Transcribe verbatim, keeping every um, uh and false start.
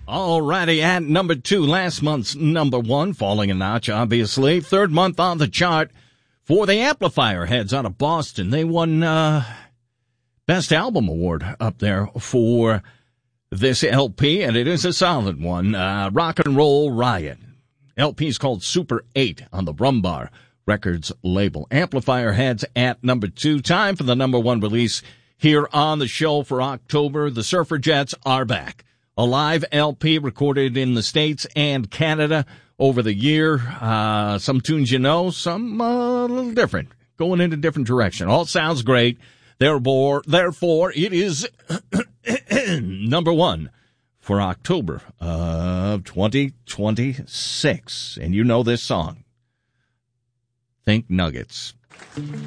All righty, at number two, last month's number one, falling a notch, obviously. Third month on the chart for the Amplifier Heads out of Boston. They won uh Best Album Award up there for this L P, and it is a solid one. Uh, Rock and Roll Riot. L P's called Super eight on the Rumbar Records label. Amplifier Heads at number two. Time for the number one release here on the show for October. The Surfrajettes are back. A live L P recorded in the States and Canada over the year. Uh, some tunes you know, some uh, a little different, going in a different direction. All sounds great. Therefore, therefore, it is number one for October of twenty twenty-six. And you know this song. Think Nuggets.